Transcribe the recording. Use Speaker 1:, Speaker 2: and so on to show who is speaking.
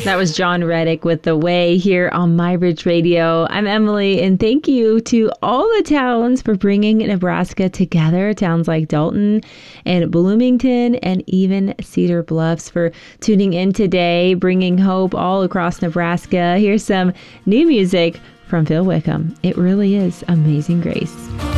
Speaker 1: That was John Reddick with The Way here on MyBridge Radio. I'm Emily, and thank you to all the towns for bringing Nebraska together. Towns like Dalton and Bloomington and even Cedar Bluffs for tuning in today, bringing hope all across Nebraska. Here's some new music from Phil Wickham. It really is Amazing Grace.